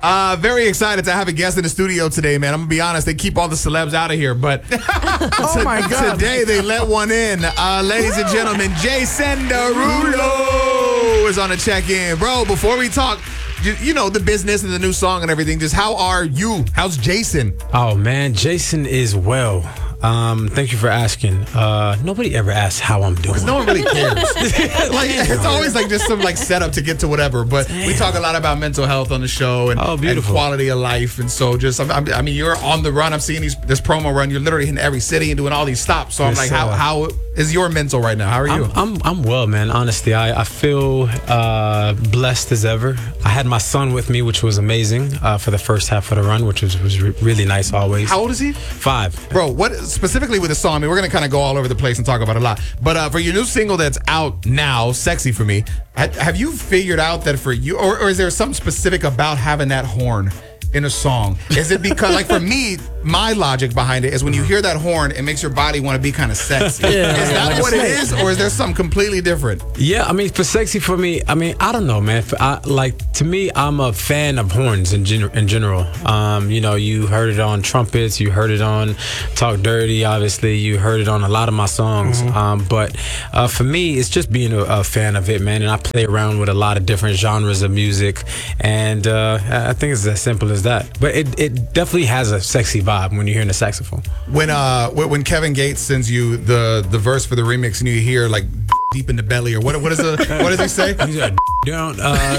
Very excited to have a guest in the studio today, man. I'm going to be honest, they keep all the celebs out of here, but Oh my God. today they let one in. Ladies and gentlemen, Jason Derulo is on the check-in. Bro, before we talk, you know, the business and the new song and everything, just how are you? How's Jason? Oh, man, Jason is well. Thank you for asking. Nobody ever asks how I'm doing. No one really cares. Like, it's always like just some like setup to get to whatever. But we talk a lot about mental health on the show and, and quality of life. And so just, I mean, you're on the run. I'm seeing this promo run. You're literally hitting every city and doing all these stops. So I'm like, how is your mental right now? How are you? I'm well, man. Honestly, I feel blessed as ever. I had my son with me, which was amazing for the first half of the run, which was really nice always. How old is he? 5. Bro, what specifically with the song? I mean, we're going to kind of go all over the place and talk about it a lot. But for your new single that's out now, Sexy For Me, have you figured out that for you, or is there something specific about having that horn in a song? Is it because, like for me, my logic behind it is when you hear that horn, it makes your body want to be kind of sexy. Is that like what it is, or is there something completely different? Yeah, I mean, for Sexy For Me, I mean, I don't know, man. To me, I'm a fan of horns in general. You know, you heard it on trumpets, you heard it on Talk Dirty, obviously, you heard it on a lot of my songs. But for me, it's just being a fan of it, man. And I play around with a lot of different genres of music, and I think it's as simple as that. But it definitely has a sexy vibe when you're hearing the saxophone. When Kevin Gates sends you the verse for the remix and you hear like deep in the belly, or what does he say? He's like, down,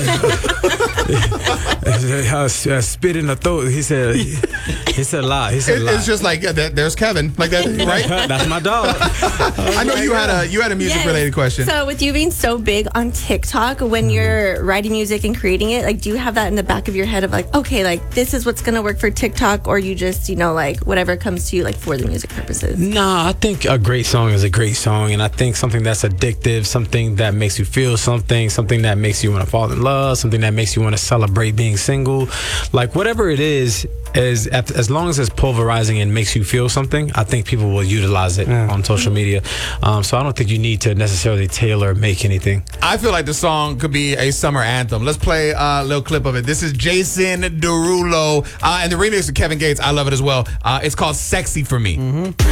spit in the throat. He said a lot. It's just like there's Kevin, like that, right? That's my dog. I know you had a music related question. So with you being so big on TikTok, when you're writing music and creating it, like, do you have that in the back of your head of like, okay, like this is what's gonna work for TikTok, or you just, you know, like whatever comes to you, like for the music purposes? Nah, I think a great song is a great song, and I think something that's addictive, something that makes you feel something that makes you want to fall in love, something that makes you want to celebrate being single, like whatever it is as long as it's pulverizing and makes you feel something, I think people will utilize it on social media. So I don't think you need to necessarily tailor make anything. I feel like the song could be a summer anthem. Let's play a little clip of it. This is Jason Derulo and the remix of Kevin Gates. I love it as well. It's called Sexy For Me.